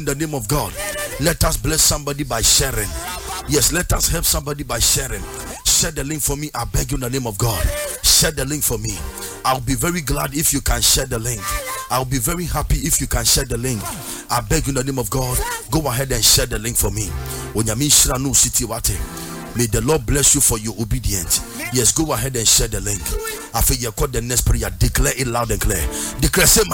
in the name of God. Let us bless somebody by sharing. Yes, let us help somebody by sharing. Share the link for me. I beg you in the name of God. Share the link for me. I'll be very glad if you can share the link. I'll be very happy if you can share the link. I beg you in the name of God. Go ahead and share the link for me. May the Lord bless you for your obedience. Yes, go ahead and share the link. After you call the next prayer, declare it loud and clear. Declare, say,